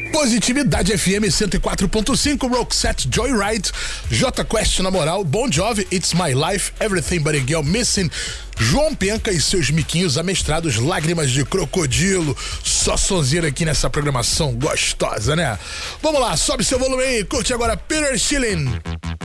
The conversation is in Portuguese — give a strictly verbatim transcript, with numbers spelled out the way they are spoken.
Positividade F M cento e quatro ponto cinco, Roxette Joyride, J Quest na moral, Bon Jovi, It's My Life, Everything But a Girl Missing, João Penca e seus miquinhos amestrados, Lágrimas de Crocodilo. Só sonzeira aqui nessa programação gostosa, né? Vamos lá, sobe seu volume aí, curte agora Peter Schilling.